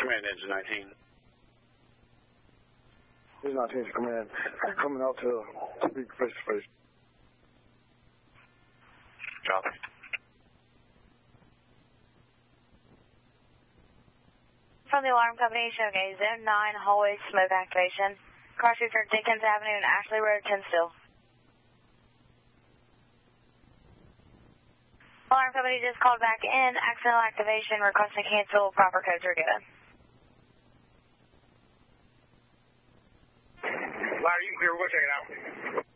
Command engine 19. This is 19 to command. I'm coming out to speak face to face. Copy. From the alarm company, showing Zone 9 hallway smoke activation. Car streets are Dickens Avenue and Ashley Road, Tunstall. Alarm company just called back in. Accidental activation. Request to cancel. Proper codes are given. Larry, you can clear. We'll go check it out.